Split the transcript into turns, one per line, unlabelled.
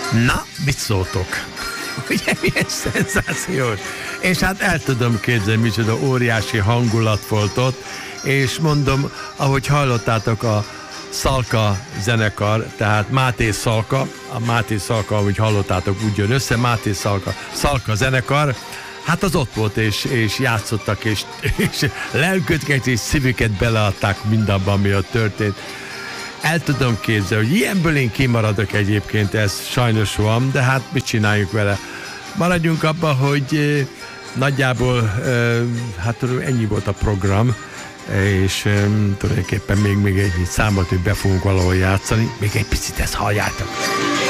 Na, mit szóltok? Ugye milyen szenzációs? És hát el tudom képzelni, micsoda óriási hangulat volt ott, és mondom, ahogy hallottátok, a Szalka zenekar, tehát Máté Szalka, a Máté Szalka, ahogy hallottátok, úgy jön össze, Máté Szalka zenekar, hát az ott volt, és játszottak, és lelküket és szívüket beleadták mindabban, ami ott történt. El tudom képzelni, hogy ilyenből én kimaradok egyébként, ez sajnos van, de hát mit csináljuk vele? Maradjunk abban, hogy nagyjából hát ennyi volt a program, és tulajdonképpen még egy számot, hogy be fogunk valahol játszani. Még egy picit ezt halljátok.